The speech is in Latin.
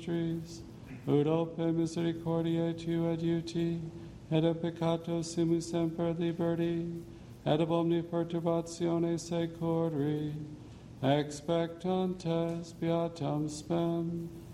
mysteries, ut ope misericordiae tu adiuti, et a peccato simus semper liberti, et ab omni perturbatione securi, expectantes beatam spem,